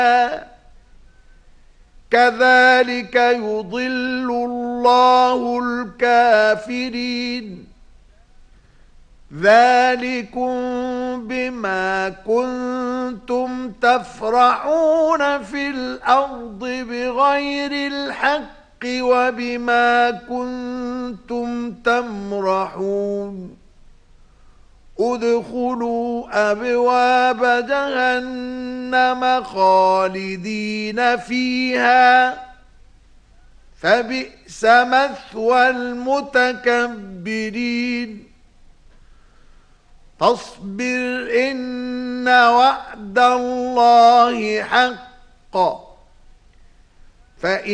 كذلك يضل الله الكافرين. ذلكم بما كنتم تفرحون في الأرض بغير الحق وبما كنتم تمرحون. ادخلوا أبواب جهنم خالدين فيها فبئس مثوى المتكبرين. فاصبر إن وعد الله حق. فإن